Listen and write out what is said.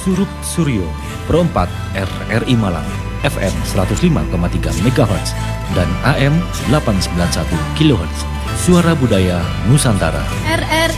Surup Suryo, Pro 4 RRI Malang, FM 105,3 MHz dan AM 891 kHz. Suara Budaya Nusantara.